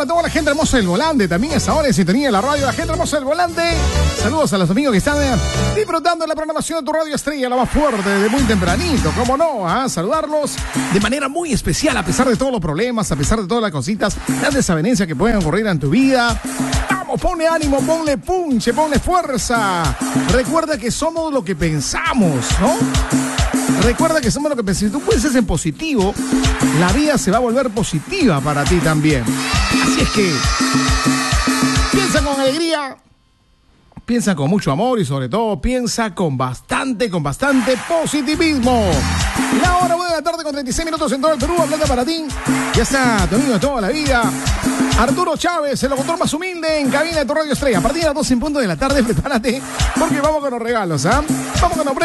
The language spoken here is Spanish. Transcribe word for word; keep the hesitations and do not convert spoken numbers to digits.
a toda la gente hermosa del volante. También es ahora en sintonía de la radio. La gente hermosa del volante. Saludos a los amigos que están disfrutando de la programación de tu radio estrella, la más fuerte, de muy tempranito. ¿Cómo no? ¿Ah? Saludarlos de manera muy especial, a pesar de todos los problemas, a pesar de todas las cositas, las desavenencias que pueden ocurrir en tu vida. Vamos, ponle ánimo, ponle punche, ponle fuerza. Recuerda que somos lo que pensamos, ¿no? Recuerda que somos lo que pensamos. Si tú piensas en positivo, la vida se va a volver positiva para ti también. Así es que piensa con alegría, piensa con mucho amor y sobre todo piensa con bastante, con bastante positivismo. La hora buena de la tarde con treinta y seis minutos en todo el Perú, hablando para ti. Ya está tu amigo de toda la vida, Arturo Chávez, el locutor más humilde en cabina de tu radio estrella. A partir de las doce en punto de la tarde, prepárate porque vamos con los regalos, ¿ah? ¿eh? Vamos con los premios.